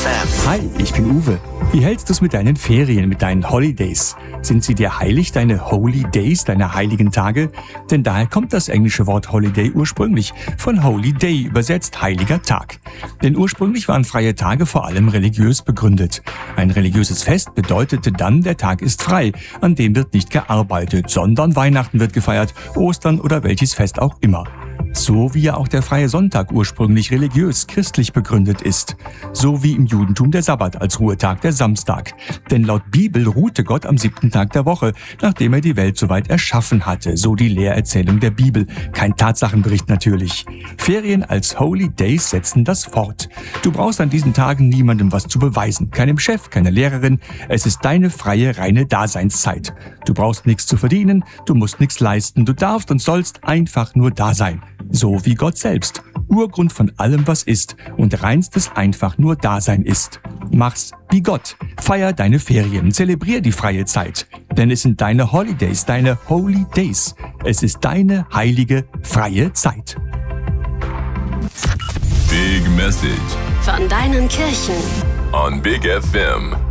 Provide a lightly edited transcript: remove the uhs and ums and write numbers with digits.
FM. Hi, ich bin Uwe. Wie hältst du es mit deinen Ferien, mit deinen Holidays? Sind sie dir heilig, deine Holy Days, deine heiligen Tage? Denn daher kommt das englische Wort Holiday ursprünglich, von Holy Day übersetzt heiliger Tag. Denn ursprünglich waren freie Tage vor allem religiös begründet. Ein religiöses Fest bedeutete dann, der Tag ist frei, an dem wird nicht gearbeitet, sondern Weihnachten wird gefeiert, Ostern oder welches Fest auch immer. So wie ja auch der freie Sonntag ursprünglich religiös, christlich begründet ist. So wie im Judentum der Sabbat als Ruhetag, der Samstag. Denn laut Bibel ruhte Gott am 7. Tag der Woche, nachdem er die Welt soweit erschaffen hatte. So die Lehrerzählung der Bibel. Kein Tatsachenbericht natürlich. Ferien als Holy Days setzen das fort. Du brauchst an diesen Tagen niemandem was zu beweisen. Keinem Chef, keiner Lehrerin. Es ist deine freie, reine Daseinszeit. Du brauchst nichts zu verdienen, du musst nichts leisten. Du darfst und sollst einfach nur da sein. So wie Gott selbst, Urgrund von allem, was ist und reinstes einfach nur Dasein ist. Mach's wie Gott, feier deine Ferien, zelebrier die freie Zeit, denn es sind deine Holidays, deine Holy Days. Es ist deine heilige, freie Zeit. Big Message Von deinen Kirchen on Big FM.